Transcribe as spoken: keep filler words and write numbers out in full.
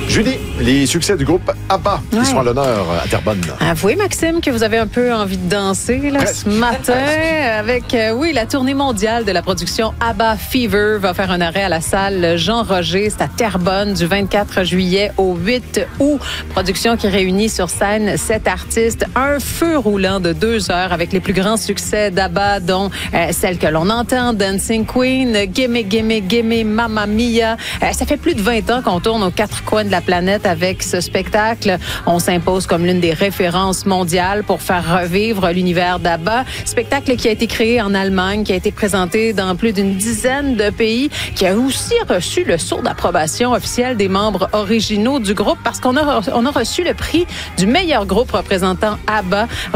Julie, les succès du groupe ABBA qui ouais. sont à l'honneur à Terrebonne. Avouez, Maxime, que vous avez un peu envie de danser là, ce matin avec, euh, oui, la tournée mondiale de la production ABBA Fever va faire un arrêt à la salle Jean-Roger. C'est à Terrebonne du vingt-quatre juillet au huit août. Production qui réunit sur scène sept artistes. Un feu roulant de deux heures avec les plus grands succès d'ABBA, dont euh, celle que l'on entend, Dancing Queen, Gimme, Gimme, Gimme, Mamma Mia. Euh, ça fait plus de vingt ans qu'on tourne aux quatre coins de la planète avec ce spectacle. On s'impose comme l'une des références mondiales pour faire revivre l'univers d'ABBA. Spectacle qui a été créé en Allemagne, qui a été présenté dans plus d'une dizaine de pays, qui a aussi reçu le sceau d'approbation officiel des membres originaux du groupe parce qu'on a, on a reçu le prix du meilleur groupe représentant ABBA